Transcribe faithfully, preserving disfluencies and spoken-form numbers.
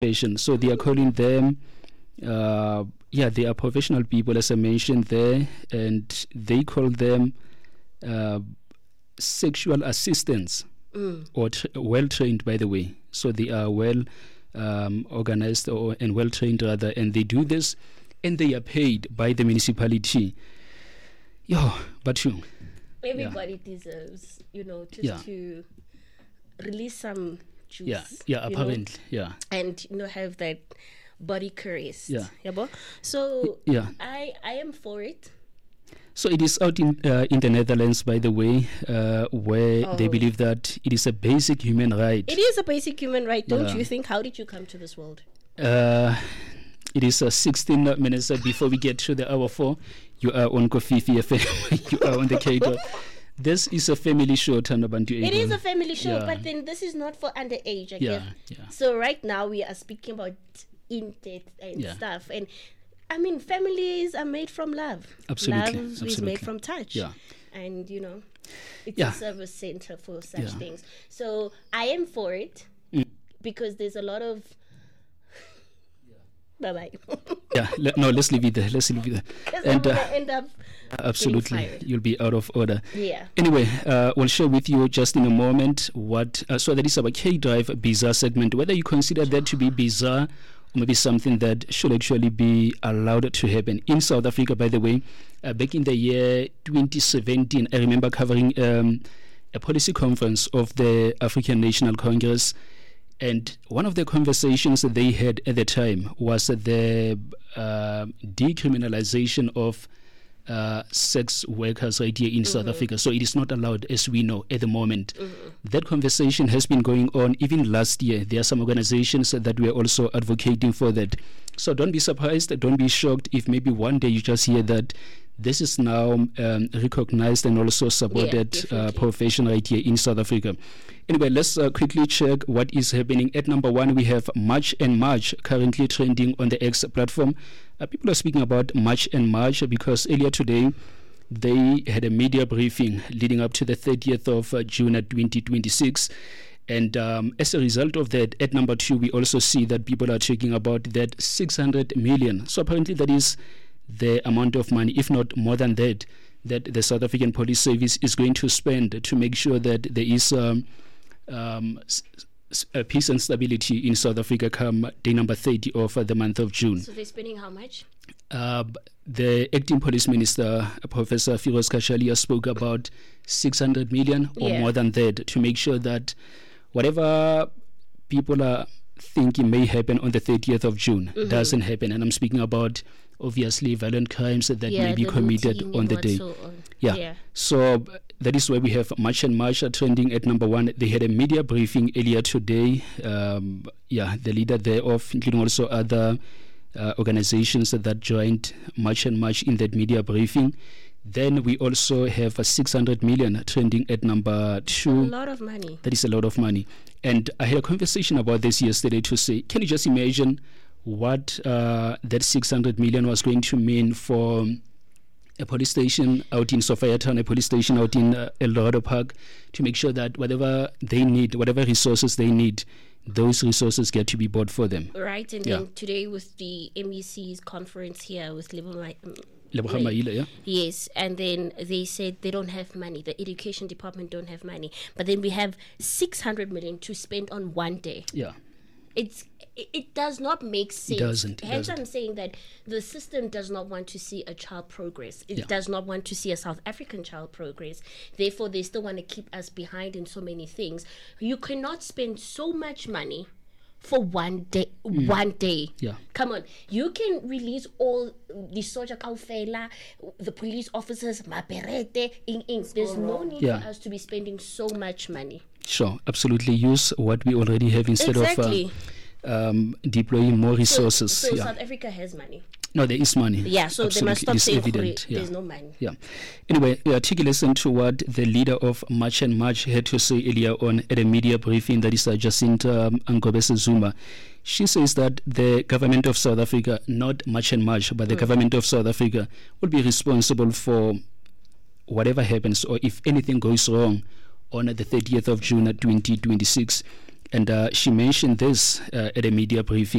profession. So they are calling them, uh, yeah, they are professional people, as I mentioned there, and they call them uh, sexual assistants, mm. or tra- well trained, by the way. So they are well um, organized or and well trained rather, and they do this, and they are paid by the municipality. Yo, but you, everybody yeah. deserves, you know, just yeah. to release some juice. Yeah, yeah, apparently, know, yeah, and you know, have that body caressed. Yeah, yeah. So yeah, I I am for it. So it is out in uh, in the Netherlands, by the way, uh, where oh. they believe that it is a basic human right. It is a basic human right, don't yeah. you think? How did you come to this world? Uh, it is uh, sixteen minutes uh, before we get to the hour four. You are on Kofifi F M. You are on the Cato. This is a family show, Tanabantu. It is a family show, yeah. but then this is not for underage, I yeah, guess. Yeah. So right now we are speaking about in-depth and yeah. stuff. And I mean, families are made from love. Absolutely. Love Absolutely. is made from touch. Yeah. And, you know, it's yeah. a service center for such yeah. things. So I am for it mm. because there's a lot of... Bye-bye. yeah, le- no, let's leave it there. Let's leave it there. Because I'm going to end up... Absolutely. You'll be out of order. Yeah. Anyway, uh, we'll share with you just in a moment what... Uh, so that is our K-Drive bizarre segment. Whether you consider that to be bizarre or maybe something that should actually be allowed to happen. In South Africa, by the way, uh, back in the year twenty seventeen, I remember covering um, a policy conference of the African National Congress. And one of the conversations that they had at the time was the uh, decriminalization of uh, sex workers right here in mm-hmm. South Africa. So it is not allowed, as we know, at the moment. Mm-hmm. That conversation has been going on even last year. There are some organizations that were also advocating for that. So don't be surprised, don't be shocked if maybe one day you just hear that this is now um, recognized and also supported yeah, uh, profession right here in South Africa. Anyway, let's uh, quickly check what is happening. At number one, we have March and March currently trending on the X platform. Uh, people are speaking about March and March because earlier today they had a media briefing leading up to the thirtieth of uh, June twenty twenty-six. And um, as a result of that, at number two, we also see that people are talking about that six hundred million. So apparently that is the amount of money, if not more than that, that the South African Police Service is going to spend to make sure that there is um, um, s- s- peace and stability in South Africa come day number thirty of uh, the month of June. So they're spending how much? Uh, the acting police minister, uh, Professor Firoz Kashalia, spoke about six hundred million or yeah. more than that to make sure that whatever people are thinking may happen on the thirtieth of June mm-hmm. doesn't happen. And I'm speaking about obviously violent crimes that yeah, may be committed on the day. So on. Yeah. yeah. So that is why we have March and March trending at number one. They had a media briefing earlier today. Um, yeah, the leader thereof, including also other uh, organizations that joined March and March in that media briefing. Then we also have a six hundred million trending at number two. A lot of money. That is a lot of money. And I had a conversation about this yesterday to say, can you just imagine what uh, that six hundred million was going to mean for a police station out in Sophiatown, a police station out in uh, El Dorado Park, to make sure that whatever they need, whatever resources they need, those resources get to be bought for them. Right, and yeah. then today with the M E C's conference here with Lebo Maile, yeah? Yes, and then they said they don't have money. The education department don't have money. But then we have six hundred million to spend on one day. Yeah. It's it, it does not make sense. It doesn't. It Hence, doesn't. I'm saying that the system does not want to see a child progress. It yeah. does not want to see a South African child progress. Therefore, they still want to keep us behind in so many things. You cannot spend so much money for one day. Mm. One day. Yeah. Come on. You can release all the soldier kaufela, the police officers, maperete, ing ing. There's no need yeah. for us to be spending so much money. Sure, absolutely. Use what we already have instead exactly. of uh, um, deploying more resources. So, so yeah. South Africa has money. No, there is money. Yeah, so absolutely. they must stop it's saying evident. there's yeah. no money. Yeah. Anyway, yeah, take a listen to what the leader of March and March had to say earlier on at a media briefing, that is uh, Jacinta um, Ngobese Zuma. She says that the government of South Africa, not March and March, but the mm. government of South Africa will be responsible for whatever happens or if anything goes wrong on the thirtieth of June twenty twenty-six. And uh, she mentioned this uh, at a media briefing